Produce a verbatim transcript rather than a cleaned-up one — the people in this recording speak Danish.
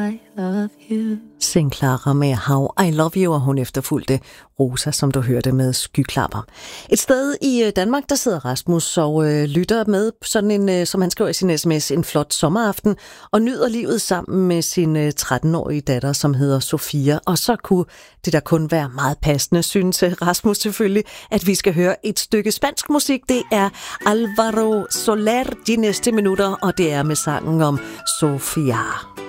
I love you. Sing Clara med How I Love You, og hun efterfulgte Rosa, som du hørte, med Skyklapper. Et sted i Danmark, der sidder Rasmus og øh, lytter med sådan en, øh, som han skriver i sin sms, en flot sommeraften, og nyder livet sammen med sin øh, tretten-årige datter, som hedder Sofia. Og så kunne det der kun være meget passende, synes Rasmus selvfølgelig, at vi skal høre et stykke spansk musik. Det er Alvaro Soler de næste minutter, og det er med sangen om Sofia.